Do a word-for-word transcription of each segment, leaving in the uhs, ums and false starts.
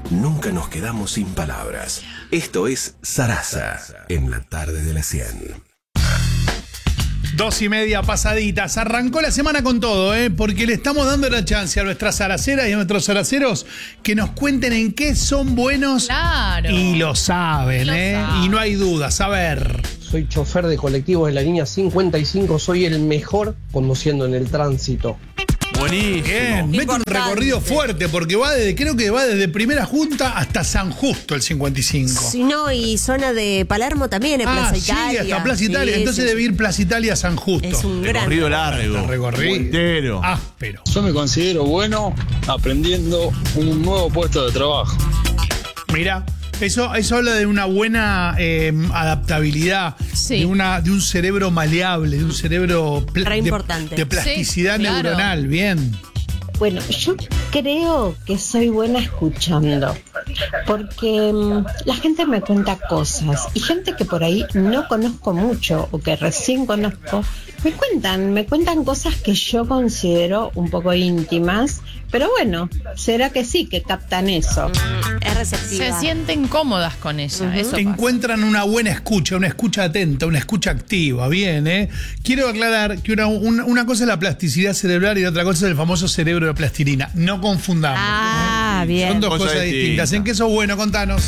nunca nos quedamos sin palabras. Esto es Sarasa, en la tarde de la cien. Dos y media pasaditas. Arrancó la semana con todo, ¿eh? Porque le estamos dando la chance a nuestras zaraceras y a nuestros zaraceros que nos cuenten en qué son buenos. Claro. Y lo saben, Lo ¿eh? saben. Y no hay dudas. A ver. Soy chofer de colectivos de la línea cincuenta y cinco, soy el mejor conduciendo en el tránsito. Buenísimo. Bien, mete un Importante. recorrido fuerte porque va desde, creo que va desde Primera Junta hasta San Justo el cincuenta y cinco. Si no, y zona de Palermo también, en Ah, Plaza sí, Italia. hasta Plaza Italia. Sí, Entonces sí, debe sí. ir Plaza Italia a San Justo. Es un gran. Recorrido largo. El recorrido. Entero. Áspero. Yo me considero bueno aprendiendo un nuevo puesto de trabajo. Mira, eso, eso habla de una buena eh, adaptabilidad, Sí. de, una, de un cerebro maleable, de un cerebro pla- Re de, importante. de plasticidad Sí, claro. neuronal. Bien. Bueno, yo creo que soy buena escuchando, porque mm, la gente me cuenta cosas y gente que por ahí no conozco mucho o que recién conozco, me cuentan, me cuentan cosas que yo considero un poco íntimas, pero bueno, será que sí, que captan eso. Es receptiva. Se sienten cómodas con ella. Eso pasa. Encuentran una buena escucha, una escucha atenta, una escucha activa. Bien, ¿eh? Quiero aclarar que una, una, una cosa es la plasticidad cerebral y otra cosa es el famoso cerebro de plastilina. No confundamos. Ah, ¿eh? bien. Son dos Cosa cosas distinta. distintas. ¿En qué sos bueno? Contanos.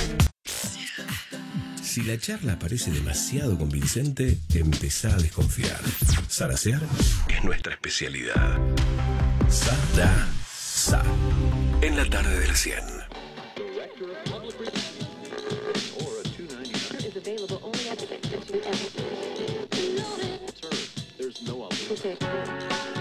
Si la charla parece demasiado convincente, empezá a desconfiar. Sarasear es nuestra especialidad. Sarasa, en la tarde de la cien. is available